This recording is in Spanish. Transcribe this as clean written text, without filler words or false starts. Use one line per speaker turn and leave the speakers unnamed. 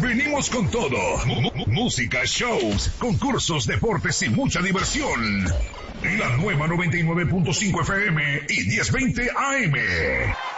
Venimos con todo. Música, shows, concursos, deportes y mucha diversión. La nueva 99.5 FM y 1020 AM.